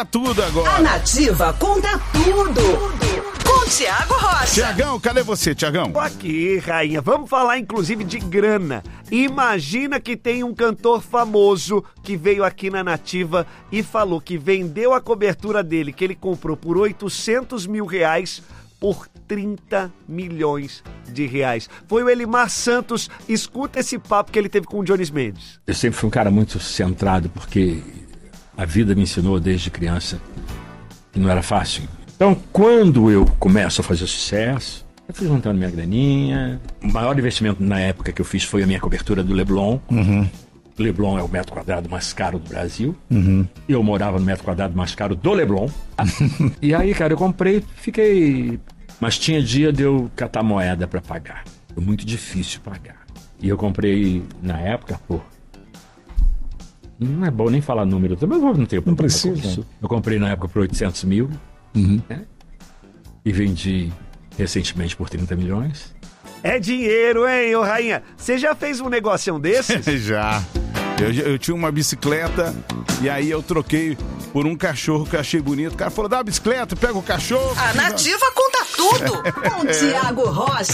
Tudo agora. A Nativa conta tudo. Com Tiago Rocha. Tiagão, cadê você, Tiagão? Tô aqui, rainha. Vamos falar inclusive de grana. Imagina que tem um cantor famoso que veio aqui na Nativa e falou que vendeu a cobertura dele, que ele comprou por 800 mil reais, por 30 milhões de reais. Foi o Elimar Santos. Escuta esse papo que ele teve com o Jones Mendes. Eu sempre fui um cara muito centrado, porque a vida me ensinou desde criança que não era fácil. Então, quando eu começo a fazer sucesso, eu fui juntando minha graninha. O maior investimento na época que eu fiz foi a minha cobertura do Leblon. Uhum. Leblon é o metro quadrado mais caro do Brasil. E eu morava no metro quadrado mais caro do Leblon. E aí, cara, eu comprei, fiquei... Mas tinha dia de eu catar moeda pra pagar. Foi muito difícil pagar. E eu comprei, na época, não é bom nem falar número, mas eu não tenho problema. Não precisa. Eu comprei na época por 800 mil. Né? E vendi recentemente por 30 milhões. É dinheiro, hein, ô rainha? Você já fez um negocião desses? Já. Eu tinha uma bicicleta e aí eu troquei por um cachorro que eu achei bonito. O cara falou, dá a bicicleta, pega o cachorro. A Nativa conta tudo. Com Tiago Rocha.